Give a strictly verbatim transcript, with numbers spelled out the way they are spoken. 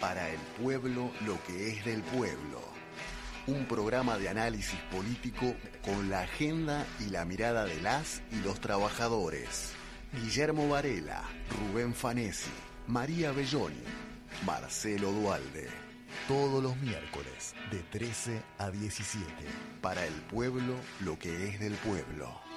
Para el pueblo, lo que es del pueblo. Un programa de análisis político con la agenda y la mirada de las y los trabajadores. Guillermo Varela, Rubén Fanesi, María Belloni, Marcelo Dualde. Todos los miércoles de trece a diecisiete. Para el pueblo, lo que es del pueblo.